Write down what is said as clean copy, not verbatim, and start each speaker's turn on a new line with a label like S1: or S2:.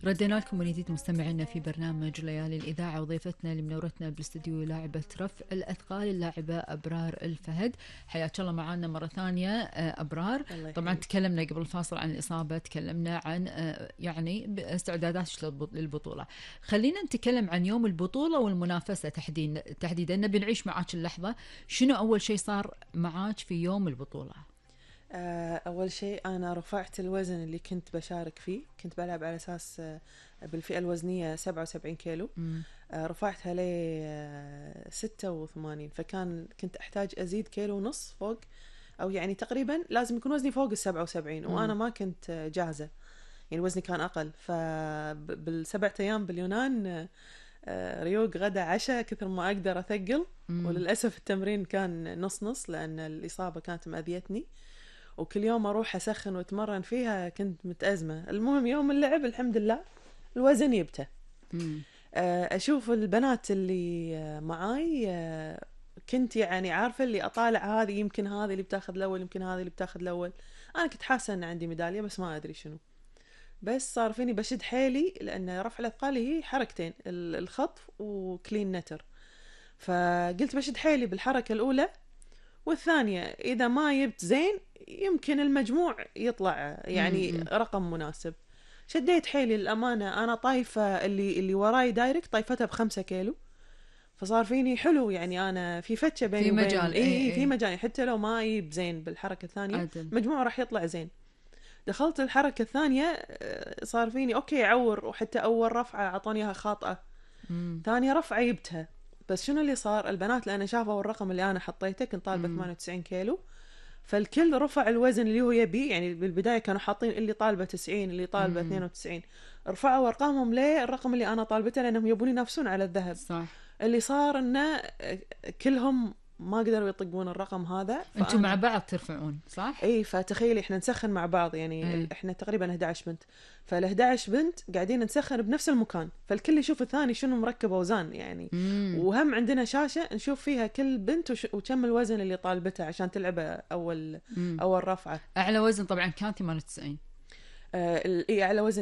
S1: ردينا لكم من جديد مستمعينا في برنامج ليالي الإذاعة، وضيفتنا اللي منورتنا بالاستديو لاعبة رفع الأثقال اللاعبة أبرار الفهد. حياك الله معنا مرة ثانية أبرار. طبعا تكلمنا قبل الفاصل عن الإصابة، تكلمنا عن يعني استعداداتك للبطولة. خلينا نتكلم عن يوم البطولة والمنافسة تحديدا نبي نعيش معاك اللحظة. شنو أول شيء صار معاك في يوم البطولة؟
S2: أول شيء أنا رفعت الوزن اللي كنت بشارك فيه. كنت بلعب على أساس بالفئة الوزنية 77 كيلو. رفعتها ل 86، كنت أحتاج أزيد كيلو ونص فوق، أو يعني تقريبا لازم يكون وزني فوق 77، وأنا ما كنت جاهزة، يعني وزني كان أقل. فبال7 أيام باليونان ريوق غدا عشاء كثر ما أقدر أثقل. وللأسف التمرين كان نص نص لأن الإصابة كانت مأذيتني، وكل يوم أروح أسخن وأتمرن فيها كنت متأزمة. المهم يوم اللعب الحمد لله الوزن يبته. أشوف البنات اللي معاي، كنت يعني عارفة اللي أطالع هذه يمكن هذه اللي بتاخذ الأول، يمكن هذه اللي بتاخذ الأول. أنا كنت حاسة أن عندي ميدالية بس ما أدري شنو. بس صار فيني بشد حيلي لأن رفع الأثقال هي حركتين، الخطف وكلين نتر. فقلت بشد حيلي بالحركة الأولى والثانية، إذا ما جبت زين يمكن المجموع يطلع يعني رقم مناسب. شديت حيلي للأمانة. أنا طايفة اللي وراي دايركت طايفتها ب5 كيلو، فصار فيني حلو يعني. أنا في فتشة بيني وبين
S1: في مجال
S2: في مجال، حتى لو ما يجيب زين بالحركة الثانية المجموع راح يطلع زين. دخلت الحركة الثانية صار فيني أوكي عور، وحتى أول رفعة عطونيها خاطئة، ثانية رفعة جبتها. بس شنو اللي صار؟ البنات لأن شافوا الرقم اللي أنا حطيته، كنت طالبة 98 كيلو، فالكل رفع الوزن اللي هو يبي. يعني بالبداية كانوا حاطين اللي طالبة 90، اللي طالبة 92، رفعوا أرقامهم ليه الرقم اللي أنا طالبته لأنهم يبون ينافسون على الذهب.
S1: صح.
S2: اللي صار إنه كلهم ما قدروا يطقون الرقم هذا.
S1: أنتم مع بعض ترفعون صح؟
S2: اي، فتخيلي احنا نسخن مع بعض يعني. احنا تقريبا 11 بنت، فال11 بنت قاعدين نسخن بنفس المكان، فالكل يشوف الثاني شنو مركب اوزان يعني. وهم عندنا شاشة نشوف فيها كل بنت وكم الوزن اللي طالبته عشان تلعب اول رفعة.
S1: اعلى وزن طبعا كان 98.
S2: اعلى وزن